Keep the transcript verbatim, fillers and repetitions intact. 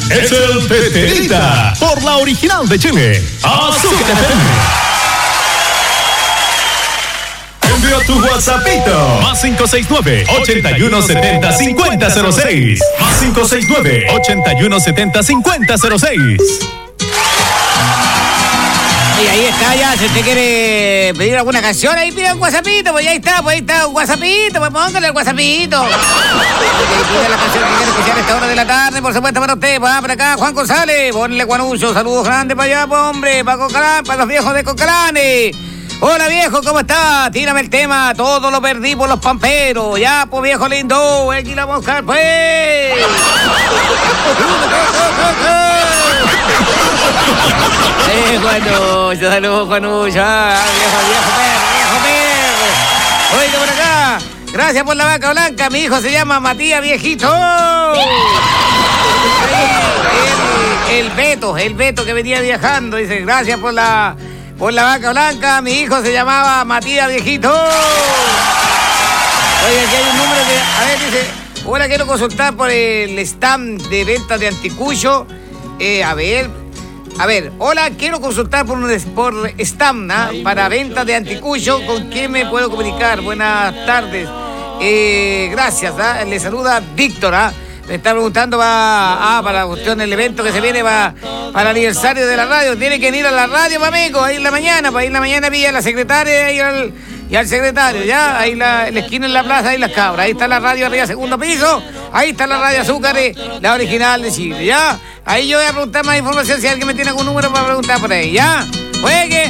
es el Peterita, por la original de Chile, Azúcar F M. Envía tu WhatsAppito. Más cinco seis nueve, ochenta y uno setenta, cincuenta cero seis. Más cinco seis nueve, ochenta y uno setenta, cincuenta cero seis. Y ahí está ya, si usted quiere pedir alguna canción, ahí pida un WhatsAppito, pues ahí está, pues ahí está, un WhatsAppito, pues póngale el WhatsAppito. Pida la canción que quiere escuchar a esta hora de la tarde, por supuesto para usted, va para acá, Juan González, ponle Guanucho, saludos grandes para allá, pues hombre, para Cocalán, para los viejos de Cocalanes. Hola viejo, ¿cómo está? Tírame el tema, todo lo perdí por los pamperos, ya, pues viejo lindo, aquí la vamos a buscar, pues. Eh, Juanucho, saludos, Juanucho. Ah, viejo, viejo perro, viejo perro. Oiga, por acá. Gracias por la vaca blanca. Mi hijo se llama Matías Viejito. El, el Beto, el Beto que venía viajando. Dice, gracias por la, por la vaca blanca. Mi hijo se llamaba Matías Viejito. Oiga, aquí hay un número de... A ver, dice, ahora quiero consultar por el stand de ventas de anticucho. Eh, a ver... A ver, hola, quiero consultar por un por stand, ¿eh? Para ventas de anticucho. ¿Con quién me puedo comunicar? Buenas tardes. Eh, gracias, ¿eh? Le saluda Víctor, ¿eh? Me está preguntando va, ah, para la cuestión del evento que se viene va, para el aniversario de la radio. Tiene que ir a la radio, amigo, ahí en la mañana. Para ir en la mañana pilla a la secretaria y al, y al secretario, ¿ya? Ahí la, la esquina en la plaza, ahí las cabras. Ahí está la radio arriba, segundo piso. Ahí está la radio Azúcar, la original de Chile, ¿ya? Ahí yo voy a preguntar más información si alguien me tiene algún número para preguntar por ahí, ¿ya? Juegue.